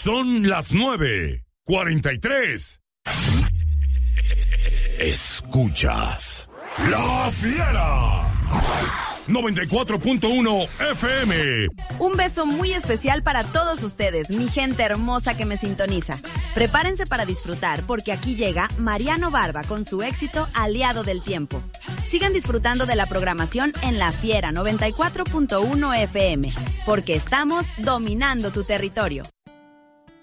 Son las 9:43. Escuchas La Fiera 94.1 FM. Un beso muy especial para todos ustedes, mi gente hermosa que me sintoniza. Prepárense para disfrutar, porque aquí llega Mariano Barba con su éxito Aliado del Tiempo. Sigan disfrutando de la programación en La Fiera 94.1 FM, porque estamos dominando tu territorio.